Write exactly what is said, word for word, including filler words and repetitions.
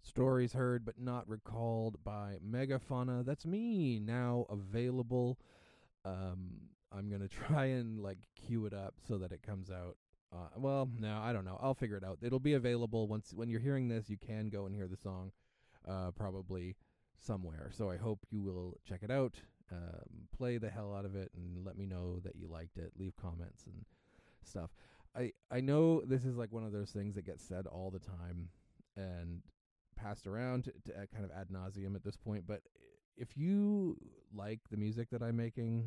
Stories Heard But Not Recalled by Megafauna. That's me, now available. Um, I'm going to try and like queue it up so that it comes out. Uh, well, no, I don't know. I'll figure it out. It'll be available once when you're hearing this. You can go and hear the song, uh, probably somewhere. So I hope you will check it out, um, play the hell out of it, and let me know that you liked it. Leave comments and stuff. I I know this is like one of those things that gets said all the time and passed around to, to uh, kind of ad nauseum at this point. But if you like the music that I'm making